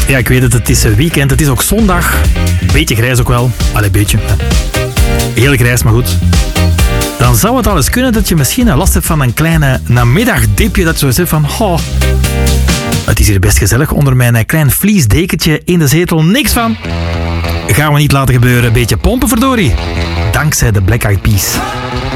Ja, ik weet het is een weekend, het is ook zondag. Beetje grijs ook wel. Allee, beetje. Heel grijs, maar goed. Dan zou het al eens kunnen dat je misschien last hebt van een kleine namiddagdipje. Dat je zo zegt van... Oh, het is hier best gezellig onder mijn klein vliesdekentje in de zetel. Niks van. Gaan we niet laten gebeuren. Een beetje pompen, verdorie. Dankzij de Black Eyed Peas.